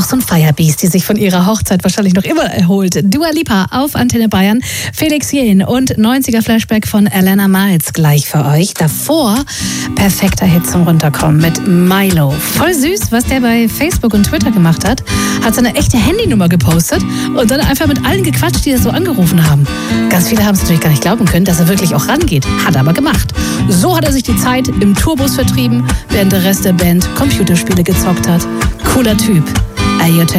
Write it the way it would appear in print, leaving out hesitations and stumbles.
so ein Firebeast, die sich von ihrer Hochzeit wahrscheinlich noch immer erholt. Dua Lipa auf Antenne Bayern, Felix Jähn und 90er-Flashback von Alana Miles gleich für euch. Davor perfekter Hit zum Runterkommen mit Milo. Voll süß, was der bei Facebook und Twitter gemacht hat. Hat seine echte Handynummer gepostet und dann einfach mit allen gequatscht, die das so angerufen haben. Ganz viele haben es natürlich gar nicht glauben können, dass er wirklich auch rangeht. Hat er aber gemacht. So hat er sich die Zeit im Tourbus vertrieben, während der Rest der Band Computerspiele gezockt hat. Cooler Typ.